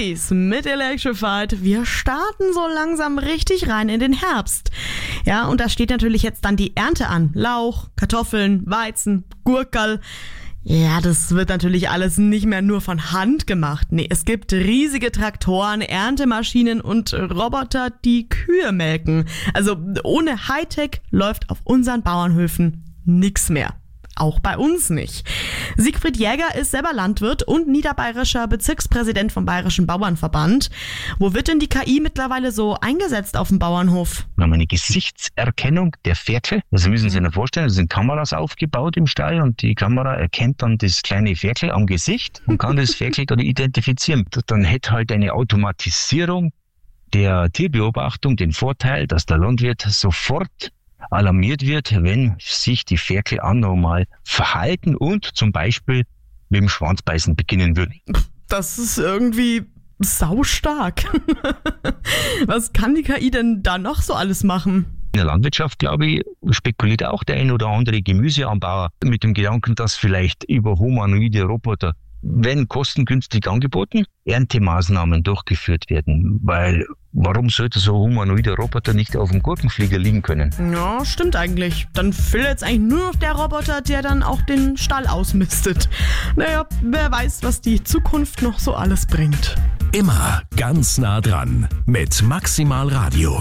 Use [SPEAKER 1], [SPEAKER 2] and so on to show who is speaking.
[SPEAKER 1] Smoothies mit Electrified. Wir starten so langsam richtig rein in den Herbst. Ja, und da steht natürlich jetzt dann die Ernte an. Lauch, Kartoffeln, Weizen, Gurkerl. Ja, das wird natürlich alles nicht mehr nur von Hand gemacht. Nee, es gibt riesige Traktoren, Erntemaschinen und Roboter, die Kühe melken. Also ohne Hightech läuft auf unseren Bauernhöfen nix mehr. Auch bei uns nicht. Siegfried Jäger ist selber Landwirt und niederbayerischer Bezirkspräsident vom Bayerischen Bauernverband. Wo wird denn die KI mittlerweile so eingesetzt auf dem Bauernhof?
[SPEAKER 2] Wir haben eine Gesichtserkennung der Ferkel. Also müssen Sie sich vorstellen, es sind Kameras aufgebaut im Stall und die Kamera erkennt dann das kleine Ferkel am Gesicht und kann das Ferkel dann identifizieren. Dann hätte halt eine Automatisierung der Tierbeobachtung den Vorteil, dass der Landwirt sofort alarmiert wird, wenn sich die Ferkel anormal verhalten und zum Beispiel mit dem Schwanzbeißen beginnen würden.
[SPEAKER 1] Das ist irgendwie saustark. Was kann die KI denn da noch so alles machen?
[SPEAKER 2] In der Landwirtschaft, glaube ich, spekuliert auch der ein oder andere Gemüseanbauer mit dem Gedanken, dass vielleicht über humanoide Roboter, wenn kostengünstig angeboten, Erntemaßnahmen durchgeführt werden. Weil warum sollte so ein humanoider Roboter nicht auf dem Gurkenflieger liegen können?
[SPEAKER 1] Ja, stimmt eigentlich. Dann fehlt jetzt eigentlich nur noch der Roboter, der dann auch den Stall ausmistet. Naja, wer weiß, was die Zukunft noch so alles bringt.
[SPEAKER 3] Immer ganz nah dran mit Maximal Radio.